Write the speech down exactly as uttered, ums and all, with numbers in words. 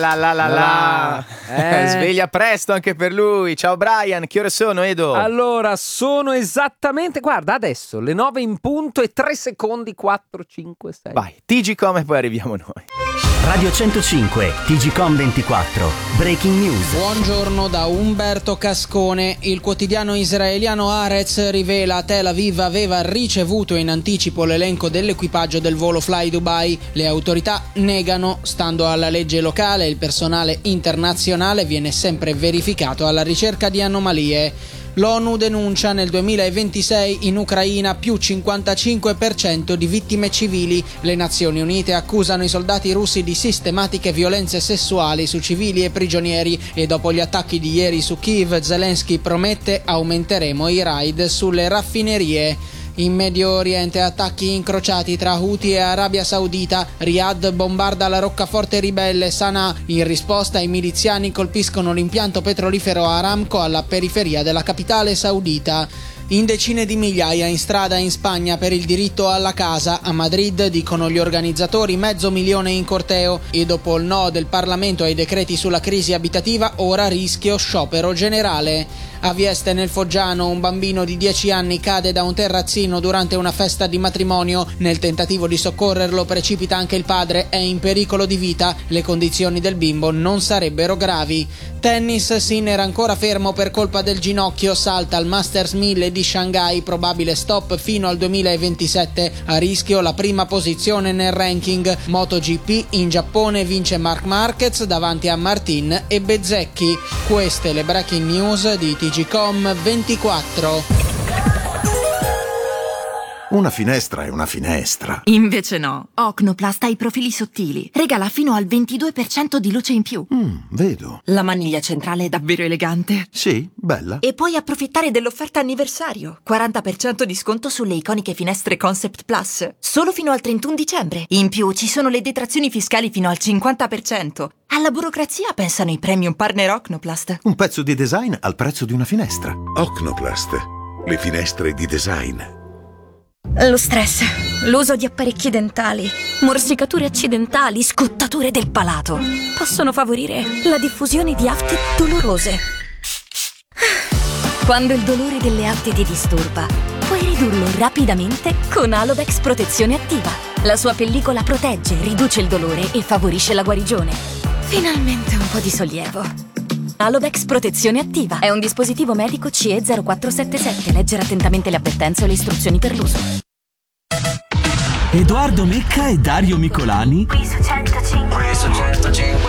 La la la la, eh. Sveglia presto anche per lui. Ciao Brian, che ore sono, Edo? Allora, sono esattamente, guarda, adesso le nove in punto e tre secondi, quattro, cinque, sei. Vai, T G Com e poi arriviamo noi. Radio centocinque, T G Com ventiquattro, Breaking News. Buongiorno da Umberto Cascone. Il quotidiano israeliano Haaretz rivela Tel Aviv aveva ricevuto in anticipo l'elenco dell'equipaggio del volo Fly Dubai. Le autorità negano, stando alla legge locale, il personale internazionale viene sempre verificato alla ricerca di anomalie. L'ONU denuncia nel duemilaventisei in Ucraina più cinquantacinque per cento di vittime civili. Le Nazioni Unite accusano i soldati russi di sistematiche violenze sessuali su civili e prigionieri e dopo gli attacchi di ieri su Kiev, Zelensky promette aumenteremo i raid sulle raffinerie. In Medio Oriente attacchi incrociati tra Houthi e Arabia Saudita. Riyadh bombarda la roccaforte ribelle Sana'a. In risposta i miliziani colpiscono l'impianto petrolifero Aramco alla periferia della capitale saudita. In decine di migliaia in strada in Spagna per il diritto alla casa. A Madrid, dicono gli organizzatori, mezzo milione in corteo. E dopo il no del Parlamento ai decreti sulla crisi abitativa, ora rischio sciopero generale. A Vieste nel Foggiano un bambino di dieci anni cade da un terrazzino durante una festa di matrimonio. Nel tentativo di soccorrerlo precipita anche il padre, è in pericolo di vita. Le condizioni del bimbo non sarebbero gravi. Tennis, Sinner ancora fermo per colpa del ginocchio, salta al Masters mille di Shanghai, probabile stop fino al duemilaventisette. A rischio la prima posizione nel ranking. MotoGP in Giappone vince Marc Marquez davanti a Martin e Bezzecchi. Queste le breaking news di T G Com ventiquattro. Una finestra è una finestra. Invece no. Ocnoplast ha i profili sottili. Regala fino al ventidue per cento di luce in più. Mm, vedo. La maniglia centrale è davvero elegante. Sì, bella. E puoi approfittare dell'offerta anniversario. quaranta per cento di sconto sulle iconiche finestre Concept Plus. Solo fino al trentuno dicembre. In più ci sono le detrazioni fiscali fino al cinquanta per cento. Alla burocrazia pensano i premium partner Ocnoplast. Un pezzo di design al prezzo di una finestra. Ocnoplast. Le finestre di design. Lo stress, l'uso di apparecchi dentali, morsicature accidentali, scottature del palato possono favorire la diffusione di afte dolorose. Quando il dolore delle afte ti disturba, puoi ridurlo rapidamente con Alovex Protezione Attiva. La sua pellicola protegge, riduce il dolore e favorisce la guarigione. Finalmente un po' di sollievo. Alovex Protezione Attiva è un dispositivo medico C E zero quattro sette sette. Leggere attentamente le avvertenze e le istruzioni per l'uso. Edoardo Mecca e Dario Micolani. Qui su centocinque. Qui su centocinque.